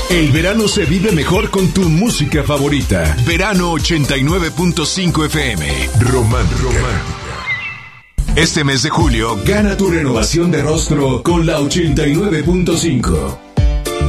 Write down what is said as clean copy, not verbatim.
El verano se vive mejor con tu música favorita. Verano 89.5 FM. Romántica. Este mes de julio, gana tu renovación de rostro con la 89.5.